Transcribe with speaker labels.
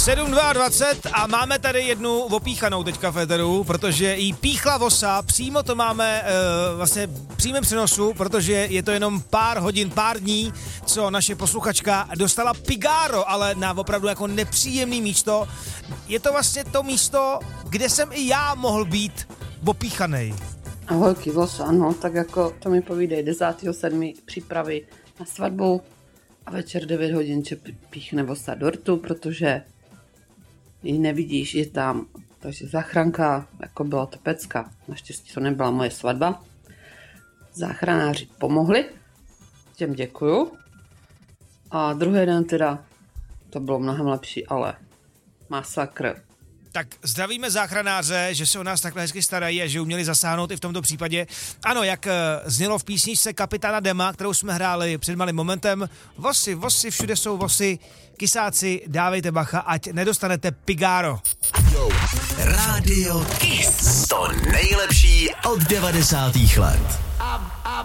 Speaker 1: 7:22 a máme tady jednu opíchanou teďka v éteru, protože jí píchla vosa, přímo to máme vlastně přímém přenosu, protože je to jenom pár hodin, pár dní, co naše posluchačka dostala Pigaro, ale na opravdu jako nepříjemný místo. Je to vlastně to místo, kde jsem i já mohl být opíchanej.
Speaker 2: A holky voso, ano, tak jako to mi povídej 10.7. přípravy na svatbu a večer 9 hodin píchne vosa dortu, protože ji nevidíš, je tam, takže záchranka, jako byla to pecka, naštěstí to nebyla moje svatba. Záchranáři pomohli, těm děkuju. A druhý den teda, to bylo mnohem lepší, ale masakr.
Speaker 1: Tak zdravíme záchranáře, že se o nás takhle hezky starají a že uměli zasáhnout i v tomto případě. Ano, jak znělo v písničce Kapitána Dema, kterou jsme hráli před malým momentem. Vosy, všude jsou vosy. Kysáci, dávejte bacha, ať nedostanete Pigaro.
Speaker 3: Rádio Kiss. To nejlepší od 90. let.